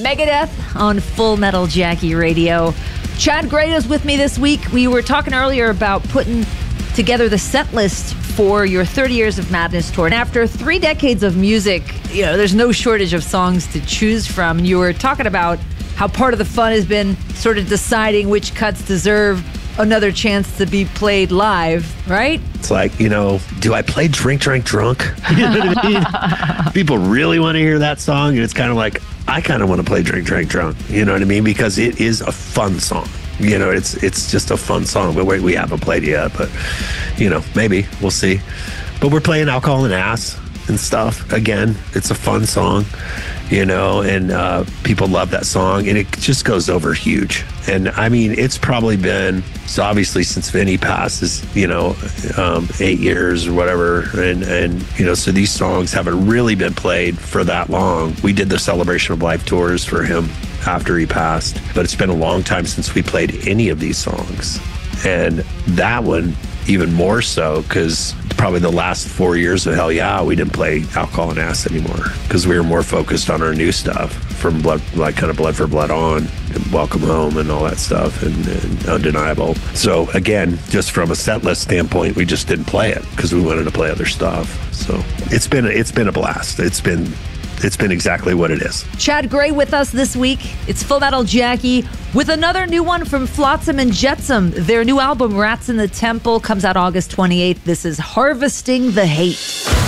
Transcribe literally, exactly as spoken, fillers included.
Megadeth on Full Metal Jackie Radio. Chad Gray is with me this week. We were talking earlier about putting together the set list for your thirty Years of Madness tour. And after three decades of music, you know, there's no shortage of songs to choose from. And you were talking about how part of the fun has been sort of deciding which cuts deserve another chance to be played live, right? It's like, you know, do I play Drink, Drink, Drunk? You know what I mean? People really want to hear that song, and it's kind of like, I kind of want to play Drink, Drink, Drunk. You know what I mean? Because it is a fun song. You know, it's it's just a fun song, but we, we haven't played it yet. But, you know, maybe. We'll see. But we're playing Alcohol and Ass and stuff. Again, it's a fun song, you know, and uh, people love that song, and it just goes over huge. And I mean, it's probably been, so obviously since Vinny passed is, you know, um, eight years or whatever. And, and, you know, so these songs haven't really been played for that long. We did the Celebration of Life tours for him after he passed, but it's been a long time since we played any of these songs. And that one, even more so, because probably the last four years of Hell Yeah, we didn't play Alcohol and Ass anymore because we were more focused on our new stuff from Blood, like kind of Blood for Blood on, and Welcome Home and all that stuff, and, and Undeniable. So again, just from a set list standpoint, we just didn't play it because we wanted to play other stuff. So it's been it's been a blast. It's been It's been exactly what it is. Chad Gray with us this week. It's Full Metal Jackie with another new one from Flotsam and Jetsam. Their new album, Rats in the Temple, comes out August twenty-eighth. This is Harvesting the Hate.